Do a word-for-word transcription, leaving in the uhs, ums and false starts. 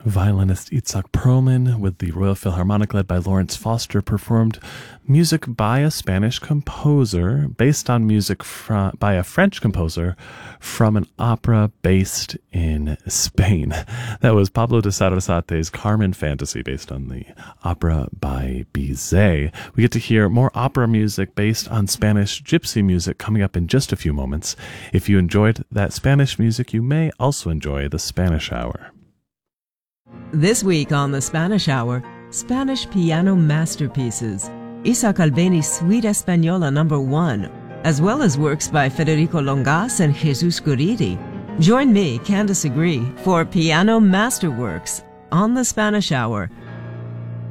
Violinist Itzhak Perlman with the Royal Philharmonic led by Lawrence Foster performed music by a Spanish composer based on music fr- by a French composer from an opera based in Spain. That was Pablo de Sarasate's Carmen Fantasy based on the opera by Bizet. We get to hear more opera music based on Spanish gypsy music coming up in just a few moments. If you enjoyed that Spanish music, you may also enjoy the Spanish Hour. This week on the Spanish Hour, Spanish piano masterpieces, Isaac Albeni's Suite Española number one, as well as works by Federico Longas and Jesus Guridi. Join me, Candice Agree, for Piano Masterworks on the Spanish Hour